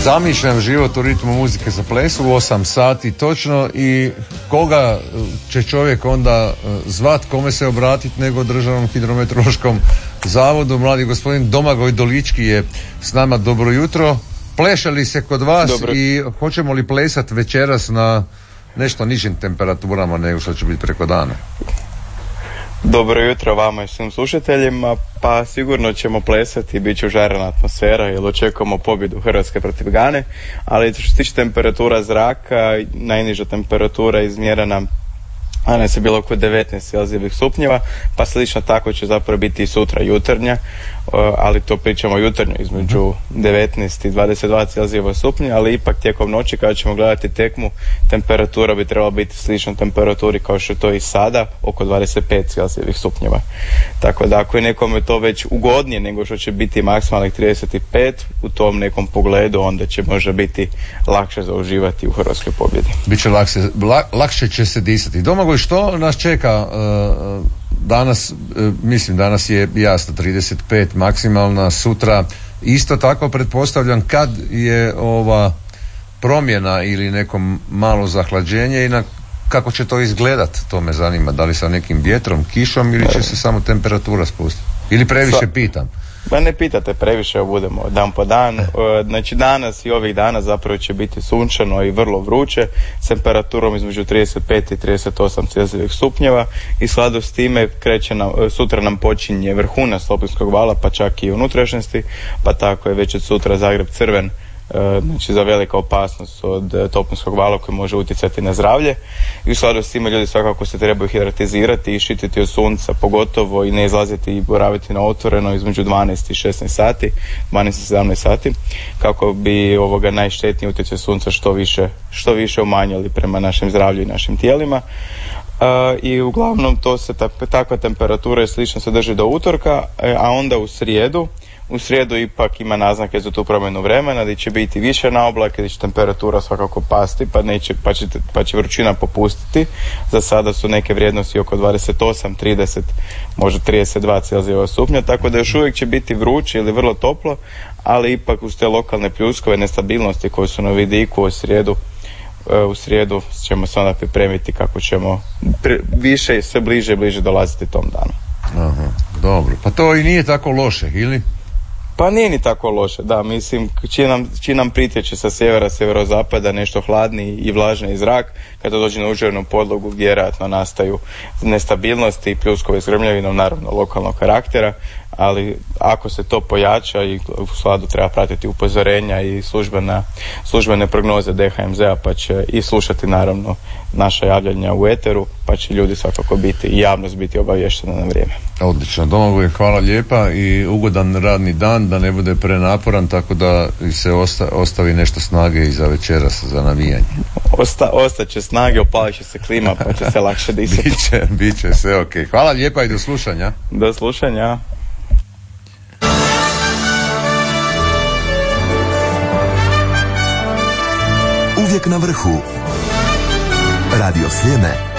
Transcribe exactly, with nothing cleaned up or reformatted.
Zamišljam život u ritmu muzike za plesu u osam sati točno i koga će čovjek onda zvat, kome se obratiti nego Državnom hidrometeorološkom zavodu. Mladi gospodin Domagoj Dolički je s nama. Dobro jutro. Pleše li se kod vas? Dobro. I hoćemo li plesati večeras na nešto nižim temperaturama nego što će biti preko dana? Dobro jutro vama i svim slušateljima. Pa sigurno ćemo plesati i bit će užarena atmosfera jer očekujemo pobjedu Hrvatske protiv Gane, ali što se tiče temperatura zraka, najniža temperatura izmjerena danas je bilo oko devetnaest celzijevih stupnjeva, pa slično tako će zapravo biti i sutra jutarnja, ali to pričamo jutarnjo između devetnaest i dvadeset dva celzijeva stupnja, ali ipak tijekom noći kada ćemo gledati tekmu temperatura bi trebala biti slična temperaturi kao što je to i sada, oko dvadeset pet celzijevih stupnjeva. Tako da ako je nekome to već ugodnije nego što će biti maksimalnih trideset pet, u tom nekom pogledu onda će možda biti lakše za uživati u hrvatskoj pobjedi. Biće lakše, la, lakše će se disati. Domagoj, što nas čeka uh, danas? Uh, mislim danas je jasno trideset pet maksimalna, sutra isto tako pretpostavljam. Kad je ova promjena ili neko malo zahlađenje i na kako će to izgledat, to me zanima. Da li sa nekim vjetrom, kišom ili će se samo temperatura spustiti? Ili previše pitam? Ma ne pitate previše, budemo dan po dan. Znači danas i ovih dana zapravo će biti sunčano i vrlo vruće s temperaturom između trideset pet i trideset osam celzijevih stupnjeva i slado s time kreće nam, sutra nam počinje vrhunac toplinskog vala, pa čak i unutrašnjosti, pa tako je već od sutra Zagreb crven, znači za velika opasnost od toplinskog vala koji može utjecati na zdravlje i u skladu s time ljudi svakako se trebaju hidratizirati i štititi od sunca pogotovo i ne izlaziti i boraviti na otvoreno između dvanaest i šesnaest sati, dvanaest i sedamnaest sati kako bi ovoga najštetniji utjecaj sunca što više, što više umanjili prema našem zdravlju i našim tijelima. Uh, i uglavnom to se ta, takva temperatura i slično se drži do utorka, a onda u srijedu U srijedu ipak ima naznake za tu promjenu vremena, gdje će biti više na oblake, gdje će temperatura svakako pasti, pa, neće, pa, će, pa će vrućina popustiti. Za sada su neke vrijednosti oko dvadeset osam, trideset, možda trideset dva celzijeva stupnja, tako da još uvijek će biti vruće ili vrlo toplo, ali ipak uz te lokalne pljuskove nestabilnosti koje su na vidiku u srijedu, u srijedu ćemo se onda pripremiti kako ćemo pre, više sve bliže i bliže dolaziti tom danu. Aha, dobro, pa to i nije tako loše, ili? Pa nije ni tako loše, da, mislim, čim nam, čim nam pritječe sa sjevera, sjeverozapada nešto hladniji i vlažniji zrak, kada dođe na užarenu podlogu vjerojatno nastaju nestabilnosti i pljuskove s grmljavinom, naravno lokalnog karaktera, ali ako se to pojača i u skladu treba pratiti upozorenja i službena, službene prognoze D H M Z-a, pa će i slušati naravno naša javljanja u eteru, pa će ljudi svakako biti i javnost biti obavještena na vrijeme. Odlično, Domagoj, hvala lijepa i ugodan radni dan, da ne bude prenaporan, tako da se osta, ostavi nešto snage i za večeras, za navijanje. Osta, ostaće snage, opalit će se klima, pa će se lakše disati. biće, biće sve ok. Hvala lijepa i do slušanja. Do slušanja. Uvijek na vrhu. Radio Sljeme.